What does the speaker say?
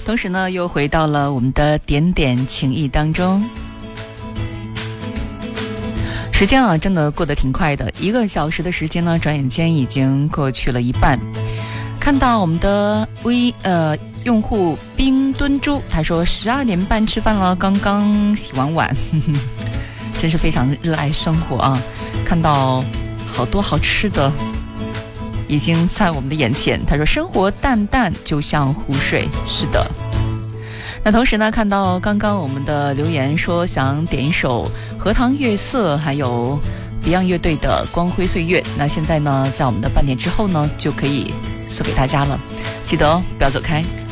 同时呢，又回到了我们的点点情谊当中。时间啊，真的过得挺快的，1个小时的时间呢，转眼间已经过去了一半。看到我们的用户冰墩猪，他说12点半吃饭了，刚刚洗完碗，真是非常热爱生活啊！看到好多好吃的已经在我们的眼前。他说生活淡淡就像湖水，是的。那同时呢，看到刚刚我们的留言说想点一首荷塘月色，还有 Beyond 乐队的光辉岁月。那现在呢，在我们的半点之后呢，就可以送给大家了，记得哦，不要走开。